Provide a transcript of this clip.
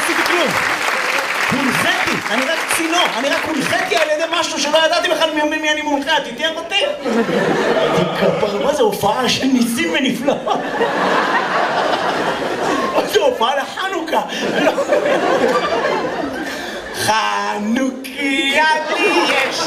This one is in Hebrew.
עשיתי כלום. הונחיתי, אני רק צינור, אני רק הונחיתי על ידי משהו שלא ידעתי בכלל ממי אני מונחה, תתייך אותי? כפר, מה זה הופעה של ניסים ונפלאות? מה זה הופעה לחנוכה? חנוכה